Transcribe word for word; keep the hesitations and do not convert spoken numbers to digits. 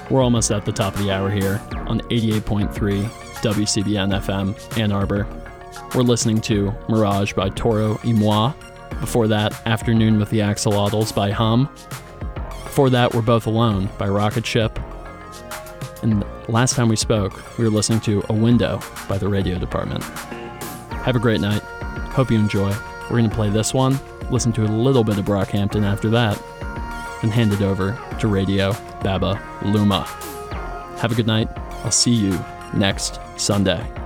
We're almost at the top of the hour here on eighty-eight point three W C B N F M, Ann Arbor. We're listening to Mirage by Toro y Moi. Before that, Afternoon with the Axolotls by Hum. Before that, We're Both Alone by Rocket Ship. And last time we spoke, we were listening to A Window by the Radio Department. Have a great night. Hope you enjoy. We're going to play this one, listen to a little bit of Brockhampton after that, then hand it over to Radio Baba Luma. Have a good night. I'll see you next Sunday.